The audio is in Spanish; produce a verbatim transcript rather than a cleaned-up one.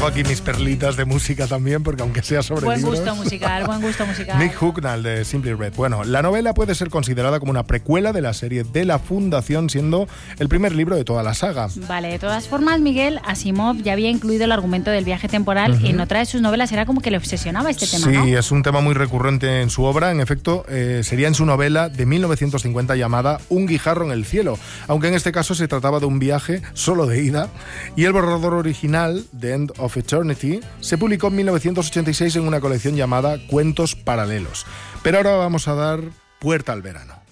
Dejo aquí mis perlitas de música también, porque aunque sea sobre buen libros... Buen gusto musical, buen gusto musical. Nick Hucknall, de Simply Red. Bueno, la novela puede ser considerada como una precuela de la serie de La Fundación, siendo el primer libro de toda la saga. Vale, de todas formas, Miguel, Asimov ya había incluido el argumento del viaje temporal uh-huh. en otra de sus novelas. Era como que le obsesionaba este tema, sí, ¿no? Sí, es un tema muy recurrente en su obra. En efecto, eh, sería en su novela de mil novecientos cincuenta llamada Un guijarro en el cielo, aunque en este caso se trataba de un viaje solo de ida, y el borrador original, The End of Eternity, se publicó en mil novecientos ochenta y seis en una colección llamada Cuentos Paralelos. Pero ahora vamos a dar puerta al verano.